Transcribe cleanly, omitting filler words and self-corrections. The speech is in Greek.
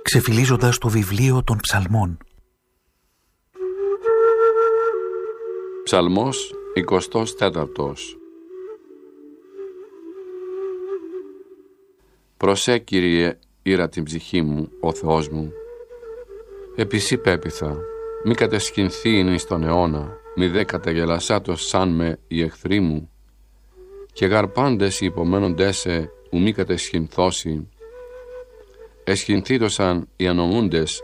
ξεφυλίζοντας το βιβλίο των ψαλμών. Ψαλμός 24. Προσέ, Κύριε, ήρα την ψυχή μου, ο Θεός μου. Επί σοι πέποιθα, μη κατεσχυνθήν εις τον αιώνα, μη δε καταγελασάτος σαν με οι εχθροί μου, και γαρπάντες οι υπομένοντές ου μη κατεσχυνθώσει. Εσχυνθήτωσαν οι ανομούντες